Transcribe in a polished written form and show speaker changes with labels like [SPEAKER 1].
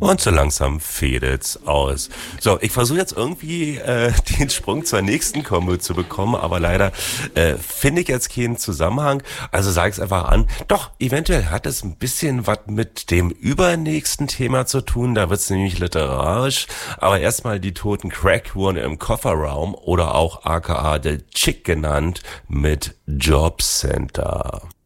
[SPEAKER 1] Und so langsam fädelt's aus. So, ich versuche jetzt irgendwie den Sprung zur nächsten Kombo zu bekommen, aber leider finde ich jetzt keinen Zusammenhang. Also sage ich es einfach an. Doch, eventuell hat es ein bisschen was mit dem übernächsten Thema zu tun. Da wird's nämlich literarisch. Aber erstmal die toten Crack-Uhren im Kofferraum oder auch aka The Chick genannt mit Jobcenter.